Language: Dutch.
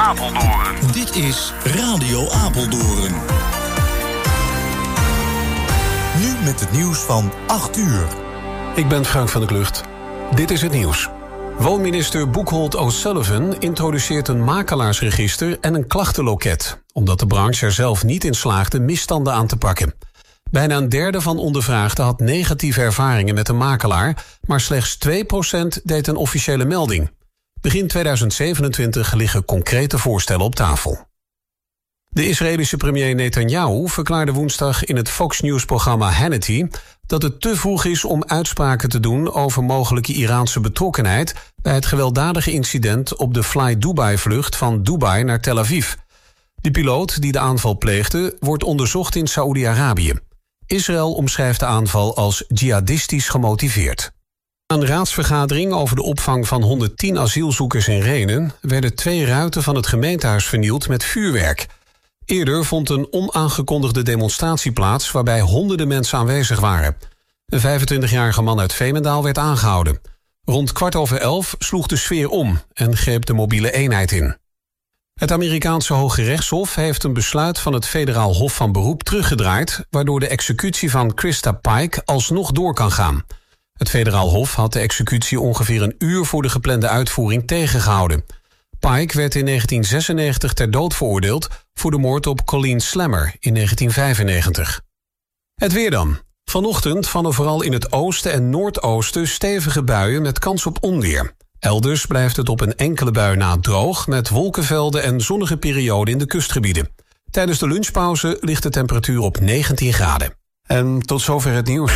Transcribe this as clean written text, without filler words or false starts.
Apeldoorn. Dit is Radio Apeldoorn. Nu met het nieuws van 8 uur. Ik ben Frank van der Klucht. Dit is het nieuws. Woonminister Boekholt O'Sullivan introduceert een makelaarsregister en een klachtenloket, omdat de branche er zelf niet in slaagde misstanden aan te pakken. Bijna een derde van ondervraagden had negatieve ervaringen met een makelaar, maar slechts 2% deed een officiële melding. Begin 2027 liggen concrete voorstellen op tafel. De Israëlische premier Netanyahu verklaarde woensdag in het Fox News-programma Hannity dat het te vroeg is om uitspraken te doen over mogelijke Iraanse betrokkenheid bij het gewelddadige incident op de Fly Dubai-vlucht van Dubai naar Tel Aviv. De piloot die de aanval pleegde wordt onderzocht in Saoedi-Arabië. Israël omschrijft de aanval als jihadistisch gemotiveerd. Aan de raadsvergadering over de opvang van 110 asielzoekers in Rhenen werden 2 ruiten van het gemeentehuis vernield met vuurwerk. Eerder vond een onaangekondigde demonstratie plaats waarbij honderden mensen aanwezig waren. Een 25-jarige man uit Veenendaal werd aangehouden. Rond 11:15 sloeg de sfeer om en greep de mobiele eenheid in. Het Amerikaanse Hoge Rechtshof heeft een besluit van het Federaal Hof van Beroep teruggedraaid, waardoor de executie van Krista Pike alsnog door kan gaan. Het Federaal Hof had de executie ongeveer een uur voor de geplande uitvoering tegengehouden. Pike werd in 1996 ter dood veroordeeld voor de moord op Colleen Slammer in 1995. Het weer dan. Vanochtend vallen vooral in het oosten en noordoosten stevige buien met kans op onweer. Elders blijft het op een enkele bui na droog met wolkenvelden en zonnige perioden in de kustgebieden. Tijdens de lunchpauze ligt de temperatuur op 19 graden. En tot zover het nieuws.